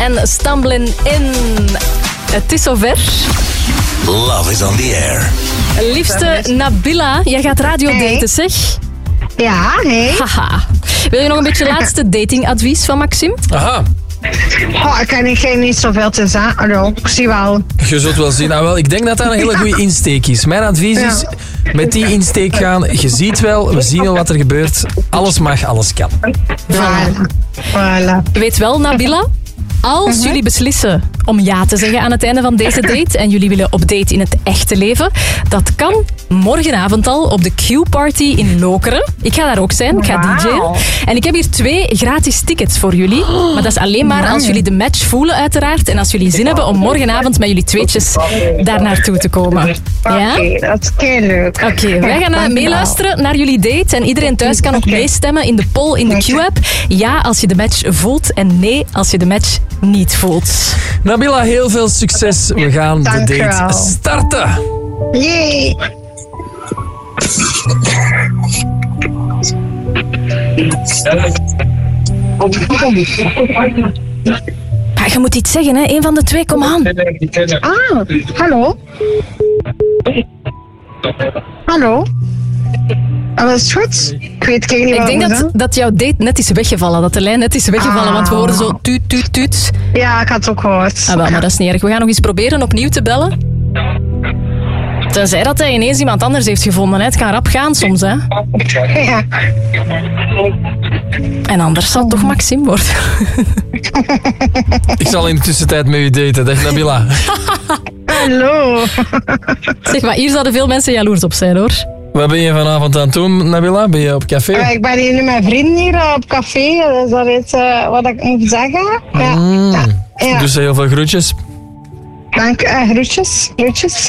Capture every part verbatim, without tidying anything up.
en Stumbling In. Het is zover. Love is on the air. Liefste Nabila, jij gaat radiodaten, Hey. zeg? Ja, hey. Haha. Wil je nog een beetje laatste datingadvies van Maxime? Aha, Oh, ik kan geen niet zoveel te zeggen. Hallo, ik zie wel. je zult wel zien. Ah, wel, ik denk dat dat een hele goede insteek is. Mijn advies is, met die insteek gaan. Je ziet wel, we zien wel wat er gebeurt. Alles mag, alles kan. Voilà. Voilà. Weet wel, Nabila, als jullie beslissen om ja te zeggen aan het einde van deze date en jullie willen op date in het echte leven, dat kan morgenavond al op de Q-party in Lokeren. Ik ga daar ook zijn, ik ga Wauw. D J'en. En ik heb hier twee gratis tickets voor jullie. Maar dat is alleen maar als jullie de match voelen uiteraard en als jullie zin hebben om morgenavond met jullie tweetjes daar naartoe te komen. Ja? Oké, dat is kei leuk. Oké, wij gaan uh, meeluisteren naar jullie date. En iedereen thuis kan ook Oké. meestemmen in de poll in de Q-app. Ja, als je de match voelt. En nee, als je de match niet voelt. Nabila, heel veel succes. We gaan de Dank je date wel. starten. Yay. Maar je moet iets zeggen, hè? Eén van de twee, kom aan. Ah, hallo. Hallo. Alles goed? Ik weet kijk niet Ik wat denk we dat, doen. dat jouw date net is weggevallen. Dat de lijn net is weggevallen. Ah. Want we horen zo tuut, tuut, tuut. Ja, ik had het ook gehoord. Ah, wel, maar dat is niet erg. We gaan nog eens proberen opnieuw te bellen. Tenzij dat hij ineens iemand anders heeft gevonden. Hè. Het kan rap gaan soms, hè. Ja. En anders zal het toch Maxime worden. Ik zal in de tussentijd met u daten. Dag Nabila. Hallo. Zeg maar, hier zouden veel mensen jaloers op zijn, hoor. Wat ben je vanavond aan het doen, Nabila? Ben je op café? Eh, Ik ben hier nu met vrienden hier eh, op café. Dus dat is eh, wat ik moet zeggen. Ja. Mm. Ja. Ja. Dus heel veel groetjes. Dank. eh groetjes. Groetjes.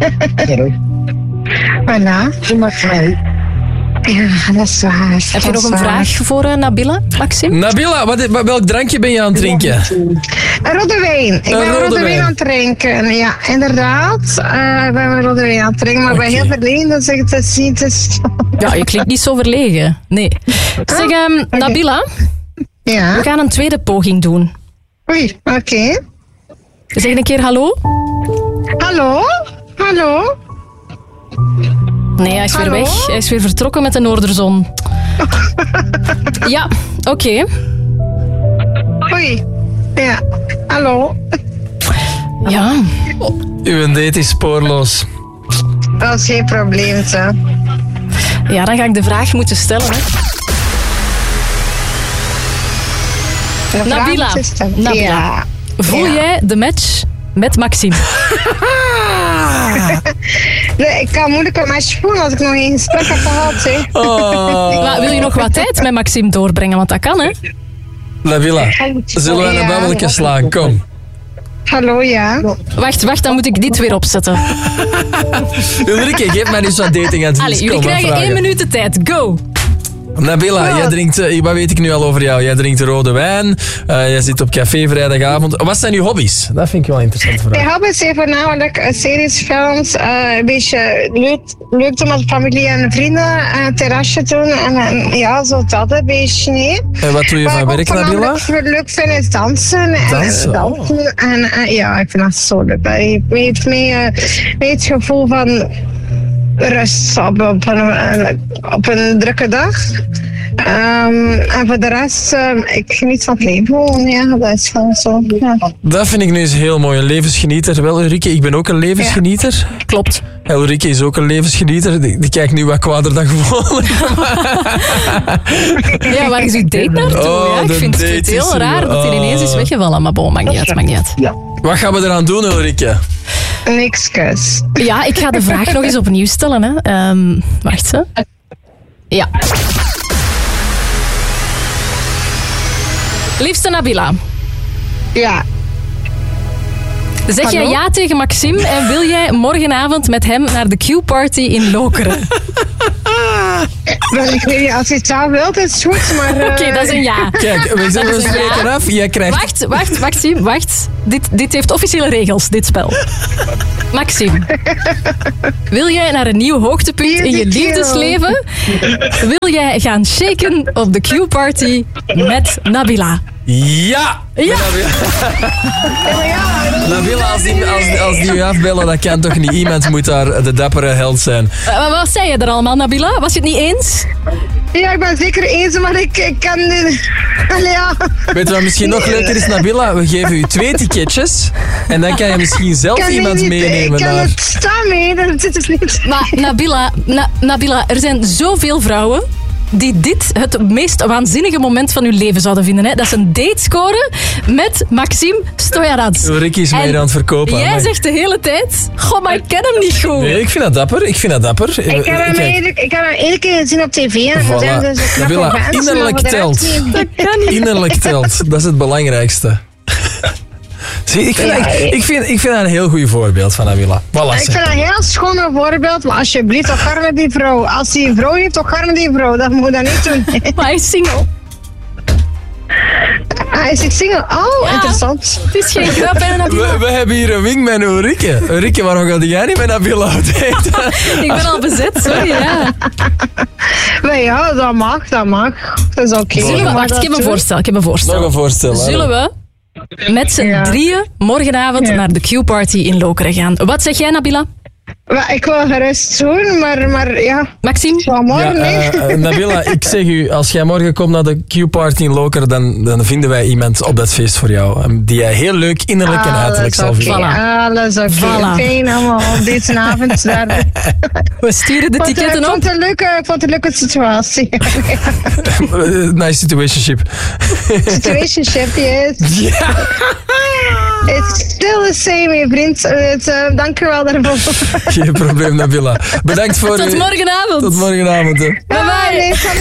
Voilà. Je mag mij. Ja, dat is waar. Heb je nog een vraag voor uh, Nabila, Maxime? Nabila, wat, wat- welk drankje ben je aan het drinken? Een rode wijn. Ik ben Een een rode rode wijn. wijn aan het drinken. Ja, inderdaad. Eh, ik ben een rode wijn aan het drinken. Maar ik ben Oké. heel verlegen, dus ik het is niet... Het is... Ja, je klinkt niet zo verlegen. Nee. Zeg, ehm, Nabila, Ja. we gaan een tweede poging doen. Oei, oké. Zeg een keer hallo. Hallo? Hallo? Nee, hij is weer Hallo? weg. Hij is weer vertrokken met de noorderzon. Ja, oké. Oei. Ja. Hallo? Ja. Uw date is spoorloos. Dat is geen probleem, zo. ja, dan ga ik de vraag moeten stellen. Hè. Een vraag Nabila. moet je stellen. Nabila. Ja. Voel Ja. jij de match met Maxime? Nee, ik kan moeilijk met mijn voelen als ik nog geen gesprek heb gehad. Hè. Oh. Maar wil je nog wat tijd met Maxime doorbrengen? Want dat kan, hè? Nabila, zullen we een Ja. babbeltje slaan? Kom. Hallo, ja. Wacht, wacht, dan moet ik dit weer opzetten. Ulrike, geef mij eens wat datingadvies. Allee, jullie Kom, wat krijgen vragen. één minuut de tijd. Go! Nabila, jij drinkt, eh, wat weet ik nu al over jou? Jij drinkt rode wijn, eh, jij zit op café vrijdagavond. Wat zijn uw hobby's? Dat vind ik wel interessant voor Mijn jou. hobby's zijn voornamelijk eh, series, films, eh, een beetje leuk, leuk doen met familie en vrienden, en een terrasje doen en, en ja, zo dat een beetje, nee. En wat doe je Wat van ik ook werk, Nabila? voornamelijk leuk vind is dansen. En, Dansen, en, dansen. En, eh, ja, ik vind dat zo leuk. Het geeft mij eh, mij het gevoel van rust op, op, een, op een drukke dag. Ehm, en voor de rest, eh, ik geniet van het leven. Ja, dat is gewoon zo. Ja. Dat vind ik nu eens heel mooi. Een levensgenieter. Wel, Ulrike, ik ben ook een levensgenieter. Klopt. Ja, Ulrike is ook een levensgenieter. Die, die kijkt nu wat kwader dan gewoon. Ja, waar is uw date naartoe? Oh, ja, ik de vind het date heel is er raar weer. dat hij ineens is Oh. weggevallen. Maar bon, maakt niet uit, maakt niet uit. Wat gaan we eraan doen, Ulrike? Niks kus. Ja, ik ga de vraag nog eens opnieuw stellen. Hè. Ehm, wacht, ze. Ja. Liefste Nabila, Ja. zeg jij Hallo? ja tegen Maxime en wil jij morgenavond met hem naar de Q-party in Lokeren? Wel, ik weet niet, als je het zelf wilt, is het goed, maar... eh, Oké, dat is een ja. Kijk, we zullen Dat is een spreken ja. af. Jij krijgt... Wacht, wacht, Maxime, wacht. Dit, dit heeft officiële regels, dit spel. Maxime, wil jij naar een nieuw hoogtepunt in je liefdesleven? Wil jij gaan shaken op de Q-party met Nabila? Ja! Ja. Nabila, als die, als, als die u afbellen, dat kan toch niet? Iemand moet daar de dappere held zijn. Uh, wat zei je er allemaal, Nabila? Was je het niet eens? Ja, ik ben zeker eens, maar ik, ik kan niet... Allee, ja. Weet je wat misschien nog leuker is, Nabila? We geven u twee ticketjes en dan kan je misschien zelf Kan iemand niet, meenemen Ik kan naar... het staan mee, dat zit het niet. Maar Nabila, Na- Nabila, er zijn zoveel vrouwen die dit het meest waanzinnige moment van hun leven zouden vinden. Hè? Dat is een date scoren met Maxime Stojaradz. Ricky is meer En aan het verkopen. Jij Amai. zegt de hele tijd, goh, maar ik ken hem niet goed. Nee, ik vind dat dapper. Ik vind dat dapper. Ik heb hem, Kijk, eigenlijk- ik heb hem één keer gezien op tv. En Voilà. we zijn dus een knappe Nabila, vent, innerlijk maar voor de telt. rest niet. Dat kan niet. Innerlijk telt. Dat is het belangrijkste. Zie, ik, vind, Ja, ik, ik- ik, vind, ik vind dat een heel goed voorbeeld van Nabila. Voilà, Ik zeg. vind dat een heel schoon voorbeeld, maar alsjeblieft, toch gar met die vrouw. Als hij een vrouw heeft, toch gar met die vrouw. Dat moet je dat niet doen. Maar hij is single. Hij is single. Oh, Ja. interessant. Het is geen grap, hè, Nabila? We, we hebben hier een wingman, Ulrike. Ulrike, waarom ga jij niet met Nabila op date? Ik ben al bezet, sorry. Ja. Maar ja, dat mag, dat mag. Dat is oké. Zullen we, Maar wacht, dat ik heb een doen. voorstel. Ik heb een voorstel. Nog een voorstel. hè? Zullen we met z'n Ja. drieën morgenavond Ja. naar de Q-party in Lokeren gaan? Wat zeg jij, Nabila? Maar ik wil gerust doen, maar, maar ja. Maxime? Van morgen, Ja, nee. eh, eh, Nabila, ik zeg u, als jij morgen komt naar de Q-party in Lokeren, dan, dan vinden wij iemand op dat feest voor jou. eh, Die jij heel leuk, innerlijk en uiterlijk zal oké. vinden. Voilà. Alles oké. Voilà. Fijn allemaal op deze avond. Daar. We sturen de Ik vond het- ticketten ik op. vond het een leuke, ik vond het een leuke situatie. Eh, nice situationship. Situationship, yes. Ja. It's still the same, mijn vriend. Het, uh, dank u wel daarvoor. Geen probleem, Nabila. Bedankt voor Tot uw- morgenavond. Tot morgenavond. hè. Bye bye. Ah, nee,